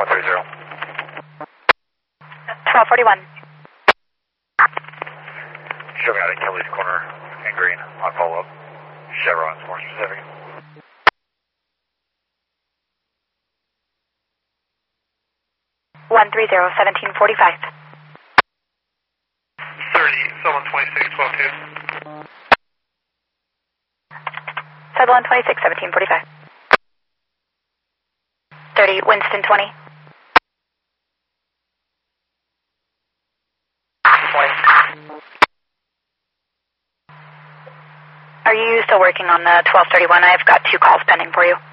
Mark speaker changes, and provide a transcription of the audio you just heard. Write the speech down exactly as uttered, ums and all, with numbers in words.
Speaker 1: one three zero.
Speaker 2: twelve forty-one.
Speaker 1: Show me out at Kelly's Corner and Green on follow-up. Chevron's more specific.
Speaker 2: one three zero, seventeen forty-five.
Speaker 3: thirty, Sub one twenty-six, twelve two.
Speaker 2: Sub one twenty-six, seventeen forty-five. thirty, Winston twenty. Are you still working on the twelve thirty-one? I've got two calls pending for you.